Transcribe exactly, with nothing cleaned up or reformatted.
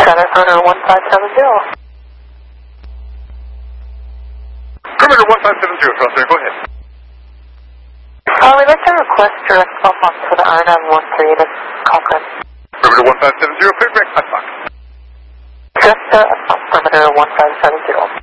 Perimeter one five seven zero. Perimeter one five seven zero, Crosshair, go ahead. Uh, we'd like to request direct cell box for the R nine one three to Cochrane. Perimeter one five seven zero, clear direct hot box. Just uh, perimeter one five seven zero.